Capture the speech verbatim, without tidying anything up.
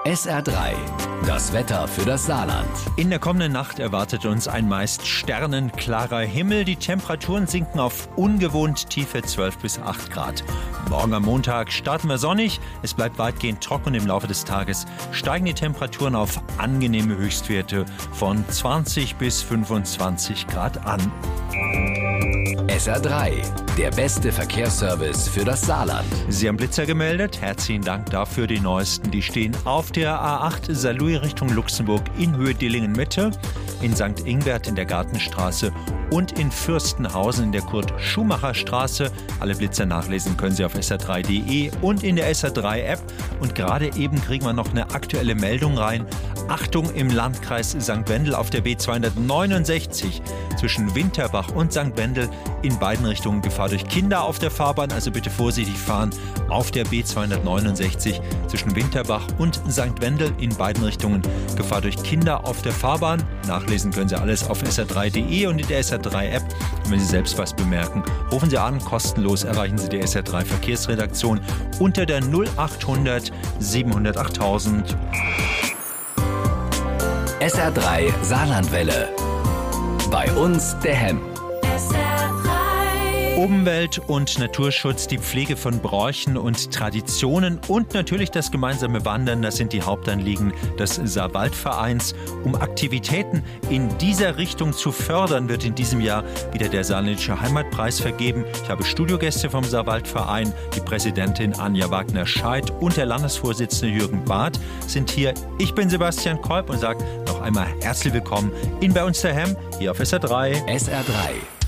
S R drei, das Wetter für das Saarland. In der kommenden Nacht erwartet uns ein meist sternenklarer Himmel. Die Temperaturen sinken auf ungewohnt tiefe zwölf bis acht Grad. Morgen am Montag starten wir sonnig. Es bleibt weitgehend trocken. Im Laufe des Tages steigen die Temperaturen auf angenehme Höchstwerte von zwanzig bis fünfundzwanzig Grad an. S R drei, der beste Verkehrsservice für das Saarland. Sie haben Blitzer gemeldet. Herzlichen Dank dafür. Die neuesten, die stehen auf der A acht Saarlouis Richtung Luxemburg in Höhe Dillingen-Mitte, in Sankt Ingbert in der Gartenstraße und in Fürstenhausen in der Kurt-Schumacher-Straße. Alle Blitzer nachlesen können Sie auf S R drei punkt de und in der S R drei App. Und gerade eben kriegen wir noch eine aktuelle Meldung rein. Achtung, im Landkreis Sankt Wendel auf der B zweihundertneunundsechzig zwischen Winterbach und Sankt Wendel in beiden Richtungen Gefahr durch Kinder auf der Fahrbahn. Also bitte vorsichtig fahren auf der B zweihundertneunundsechzig zwischen Winterbach und Sankt Wendel in beiden Richtungen Gefahr durch Kinder auf der Fahrbahn. Nachlesen können Sie alles auf S R drei punkt de und in der S R drei App. Und wenn Sie selbst was bemerken, rufen Sie an, kostenlos erreichen Sie die S R drei Verkehrsredaktion unter der null achthundert siebenhundert achttausend. S R drei Saarlandwelle. Bei uns der Hemm. Umwelt- und Naturschutz, die Pflege von Bräuchen und Traditionen und natürlich das gemeinsame Wandern, das sind die Hauptanliegen des Saarwaldvereins. Um Aktivitäten in dieser Richtung zu fördern, wird in diesem Jahr wieder der Saarländische Heimatpreis vergeben. Ich habe Studiogäste vom Saarwaldverein, die Präsidentin Anja Wagner-Scheid und der Landesvorsitzende Jürgen Barth sind hier. Ich bin Sebastian Kolb und sage noch einmal herzlich willkommen in Bei uns der Hemm hier auf S R drei. S R drei.